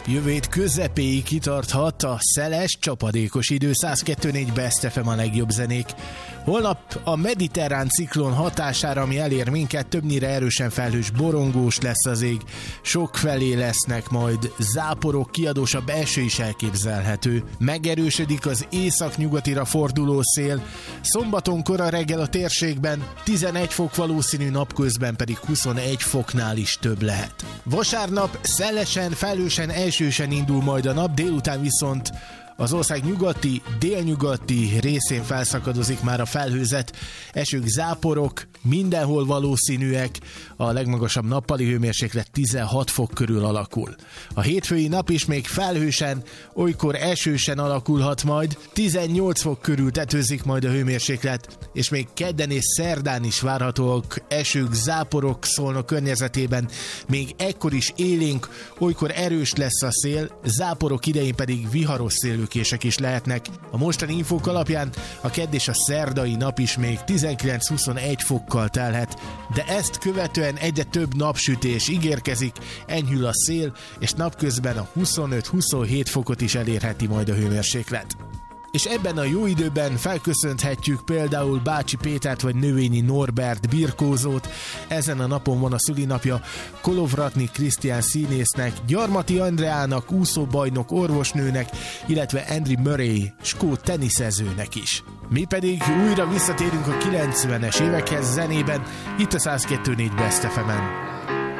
Jövő hét közepéig kitarthat a szeles, csapadékos idő. 102.4 Best FM a legjobb zenék. Holnap a mediterrán ciklon hatására, ami elér minket, többnyire erősen felhős, borongós lesz az ég. Sokfelé lesznek majd záporok, kiadósabb eső is elképzelhető. Megerősödik az északnyugatira forduló szél. Szombaton kora reggel a térségben 11 fok valószínű, napközben pedig 21 foknál is több lehet. Vasárnap szelesen, felhősen, esősen indul majd a nap, délután viszont az ország nyugati, délnyugati részén felszakadozik már a felhőzet, esők, záporok mindenhol valószínűek, a legmagasabb nappali hőmérséklet 16 fok körül alakul. A hétfői nap is még felhősen, olykor esősen alakulhat majd, 18 fok körül tetőzik majd a hőmérséklet, és még kedden és szerdán is várhatóak esők, záporok Szolnok környezetében, még ekkor is élénk, olykor erős lesz a szél, záporok idején pedig viharos szélőkések is lehetnek. A mostani infók alapján a kedd és a szerdai nap is még 19-21 fokkal telhet, de ezt követően egyre több napsütés ígérkezik, enyhül a szél, és napközben a 25-27 fokot is elérheti majd a hőmérséklet. És ebben a jó időben felköszönthetjük például Bácsi Pétert vagy Növényi Norbert birkózót. Ezen a napon van a szülinapja Kolovratnik Krisztián színésznek, Gyarmati Andreának, úszóbajnok orvosnőnek, illetve Andy Murray skót teniszezőnek is. Mi pedig újra visszatérünk a 90-es évekhez zenében, itt a 102.4 Best FM-en.